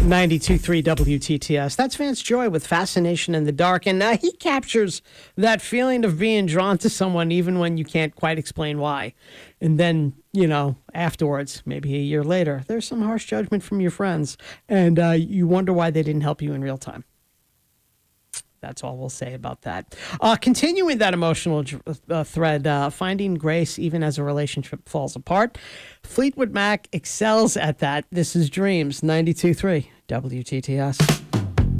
92.3 WTTS. That's Vance Joy with Fascination in the Dark. And he captures that feeling of being drawn to someone even when you can't quite explain why. And then, afterwards, maybe a year later, there's some harsh judgment from your friends. And you wonder why they didn't help you in real time. That's all we'll say about that. Continuing that emotional thread, finding grace even as a relationship falls apart. Fleetwood Mac excels at that. This is Dreams, 92.3 WTTS.